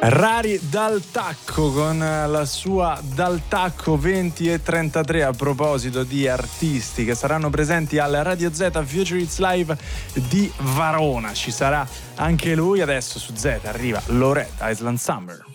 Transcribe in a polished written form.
Rari dal tacco con la sua Dal tacco 20:33. A proposito di artisti che saranno presenti al Radio Z Future Hits Live di Varona, ci sarà anche lui. Adesso su Z arriva Loretta, Island Summer.